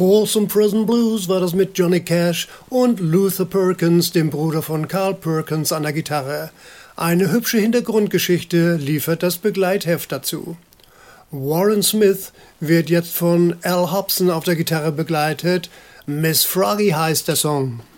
Folsom Prison Blues war das mit Johnny Cash und Luther Perkins, dem Bruder von Carl Perkins, an der Gitarre. Eine hübsche Hintergrundgeschichte liefert das Begleitheft dazu. Warren Smith wird jetzt von Al Hobson auf der Gitarre begleitet. Miss Froggy heißt der Song.